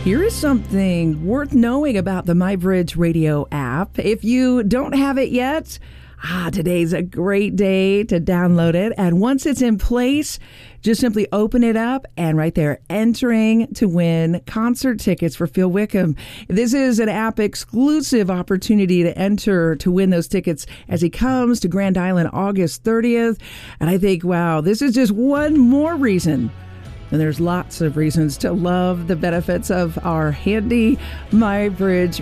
Here is something worth knowing about the MyBridge Radio app. If you don't have it yet, today's a great day to download it. And once it's in place, just simply open it up and right there, entering to win concert tickets for Phil Wickham. This is an app exclusive opportunity to enter to win those tickets as he comes to Grand Island August 30th. And I think, wow, this is just one more reason. And there's lots of reasons to love the benefits of our handy MyBridge